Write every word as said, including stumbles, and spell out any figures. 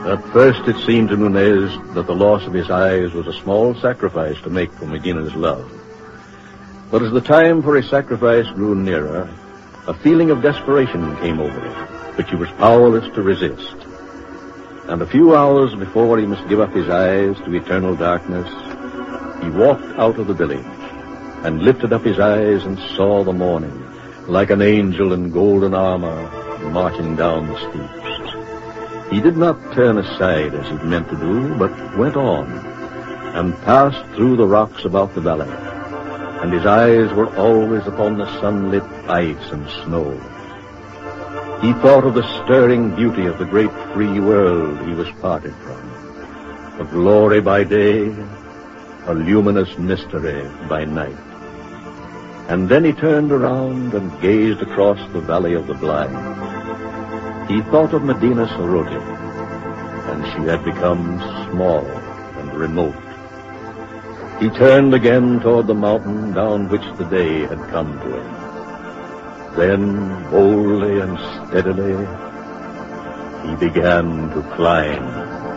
At first it seemed to Nunez that the loss of his eyes was a small sacrifice to make for Medina's love. But as the time for his sacrifice grew nearer, a feeling of desperation came over him, which he was powerless to resist. And a few hours before he must give up his eyes to eternal darkness, he walked out of the village and lifted up his eyes and saw the morning, like an angel in golden armor, marching down the steeps. He did not turn aside as he'd meant to do, but went on and passed through the rocks about the valley, and his eyes were always upon the sunlit ice and snow. He thought of the stirring beauty of the great free world he was parted from, a glory by day, a luminous mystery by night. And then he turned around and gazed across the valley of the blind. He thought of Medina Sarote, and she had become small and remote. He turned again toward the mountain down which the day had come to him. Then, boldly and steadily, he began to climb.